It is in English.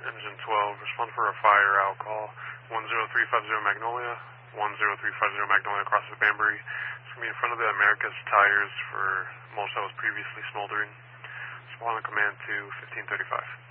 Engine 12, respond for a fire. I'll call 10350 Magnolia, 10350 Magnolia across the Banbury. It's going to be in front of the Americas tires for mulch that was previously smoldering. Respond on command to 1535.